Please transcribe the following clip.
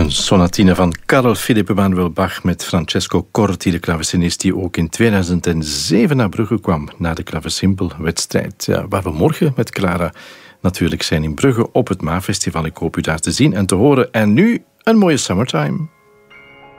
Een sonatine van Carl Philipp Emanuel Bach met Francesco Corti, de klavecinist die ook in 2007 naar Brugge kwam, na de klavecimpelwedstrijd. Ja, waar we morgen met Clara natuurlijk zijn in Brugge op het MAA-festival. Ik hoop u daar te zien en te horen. En nu een mooie Summertime.